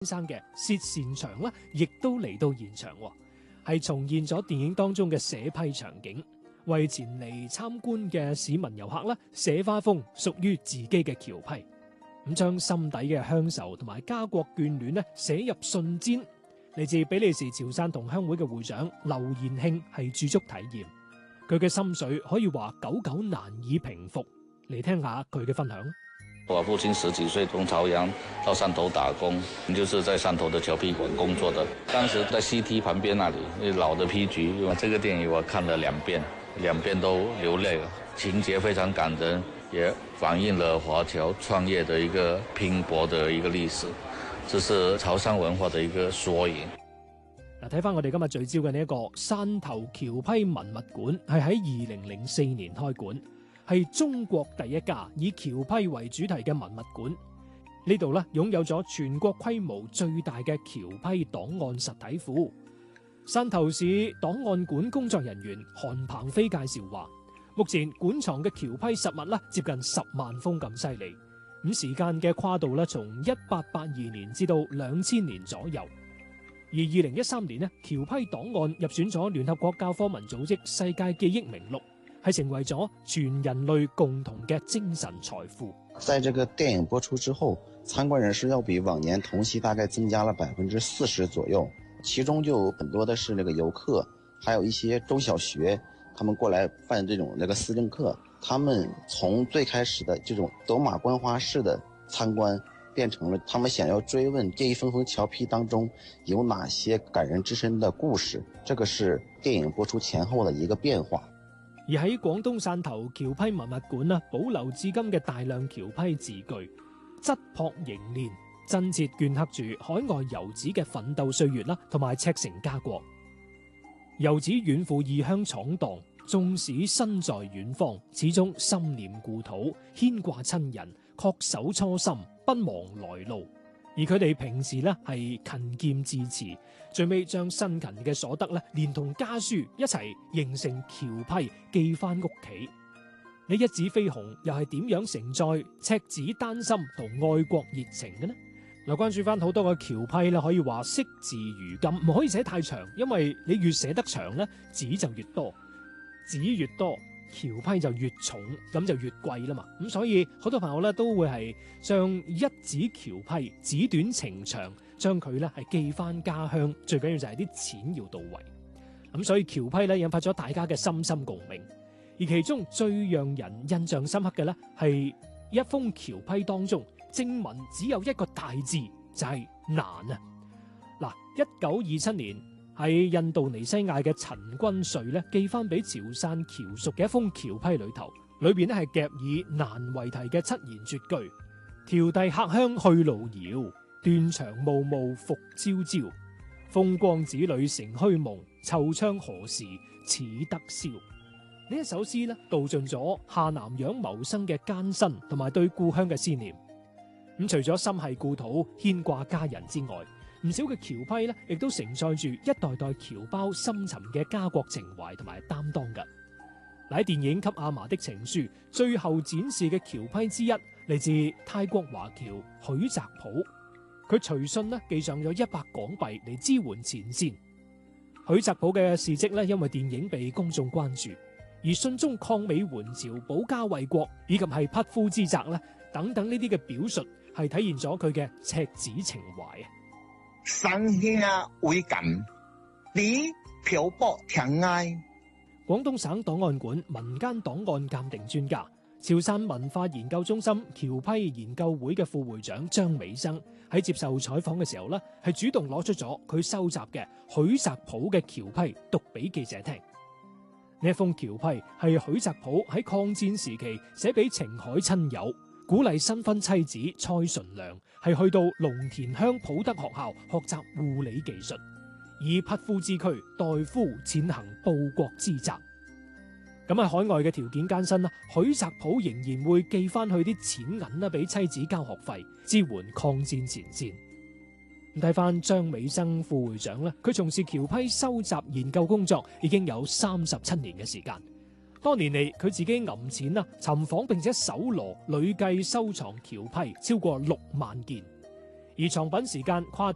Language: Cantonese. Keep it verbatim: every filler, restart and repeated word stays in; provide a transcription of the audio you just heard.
生嘅薛擅長咧，亦都嚟到現場，係重現咗電影當中嘅寫批場景，為前嚟參觀嘅市民遊客咧寫翻封屬於自己嘅僑批，咁將心底嘅鄉愁同埋家國眷戀咧寫入信笺。嚟自比利時潮汕同鄉會嘅會長劉延慶係駐足體驗，佢嘅心水可以話久久難以平復。嚟聽下佢嘅分享。 我父親十幾歲從朝陽到汕頭打工，就是在汕頭的僑批館工作的。當時在西堤旁邊那裡，老的批局，這個電影我看了兩遍，兩遍都流淚了，情節非常感人，也反映了華僑創業的一個拼搏的一個歷史，這是潮汕文化的一個縮影。 嗱，睇翻我哋今日聚焦嘅呢一個汕頭僑批文物館，係喺二零零四年開館。係中國第一家以僑批為主題嘅文物館，呢度咧擁有咗全國規模最大嘅僑批檔案實體庫。汕頭市檔案館工作人員韓鵬飛介紹話，目前館藏嘅僑批實物咧接近十萬封咁犀利，咁時間嘅跨度咧從一八八二年至到兩千年左右。而二零一三年咧，僑批檔案入選咗聯合國教科文組織世界記憶名錄，係成為咗全人類共同嘅精神財富。 在這個電影播出之後，參觀人數要比往年同期大概增加了百分之四十左右，其中就有很多的是那個遊客，還有一些中小學，他們過來辦這種那個思政課，他們從最開始的這種走馬觀花式的參觀，變成了他們想要追問這一封封僑批當中有哪些感人至深的故事，這個是電影播出前後的一個變化。 而喺廣東汕頭僑批文物館啦，保留至今嘅大量僑批字句，質樸凝練，真切鐫刻住海外遊子嘅奮鬥歲月啦，同埋赤誠家國。遊子遠赴異鄉闖蕩，縱使身在遠方，始終心念故土，牽掛親人，恪守初心，不忘來路。而佢哋平時咧係勤儉致辭，最尾將辛勤嘅所得咧，連同家書一齊形成僑批寄翻屋企。你一紙飛鴻又係點樣承載赤子丹心同愛國熱情嘅呢？嗱，關注翻好多個僑批咧，可以話惜字如金，唔可以寫太長，因為你越寫得長咧，紙就越多，紙越多，僑批就越重，咁就越貴啦嘛。咁所以好多朋友咧都會係將一紙僑批紙短情長，將佢咧係寄翻家鄉。最緊要就係啲錢要到位。咁所以僑批咧引發咗大家嘅深深共鳴。而其中最讓人印象深刻嘅咧係一封僑批當中正文只有一個大字，就係難啊！嗱，一九二七年喺印度尼西亞嘅陳君瑞咧寄翻俾潮汕僑屬嘅一封僑批裏頭，裏邊咧係夾以難為題嘅七言絕句：迢遞客鄉去路遙，斷腸暮暮復朝朝。風光子女成虛夢，惆悵何時始得宵。呢一首詩咧道盡咗下南洋謀生嘅艱辛同埋對故鄉嘅思念。咁除咗心繫故土、牽掛家人之外，唔少嘅僑批咧，亦都承載住一代代僑胞深沉嘅家國情懷同埋擔當㗎。喺電影《給阿嫲的情書》最後展示嘅僑批之一，嚟自泰國華僑許澤普，佢隨信咧寄上咗一百港幣嚟支援前線。許澤普嘅事蹟咧，因為電影被公眾關注，而信中抗美援朝、保家衛國以及係匹夫之責咧等等呢啲嘅表述，係體現咗佢嘅赤子情懷啊！ 山下為近，你漂泊天涯。 廣東省檔案館民間檔案鑑定專家、潮汕文化研究中心僑批研究會嘅副會長張美生喺接受採訪嘅時候呢，係主動攞出咗佢收集嘅許澤普嘅僑批讀俾記者聽。呢一封僑批係許澤普喺抗戰時期寫俾澄海親友，鼓勵新婚妻子蔡純良係去到龍田鄉普德學校學習護理技術，以匹夫之軀代夫踐行報國之責。咁喺海外嘅條件艱辛啦，許澤普仍然會寄翻去啲錢銀啦，俾妻子交學費，支援抗戰前線。睇翻張美生副會長咧，佢從事僑批收集研究工作已經有三十七年嘅時間。多年嚟，佢自己揞錢啦，尋訪並且搜羅累計收藏僑批超過六萬件，而藏品時間跨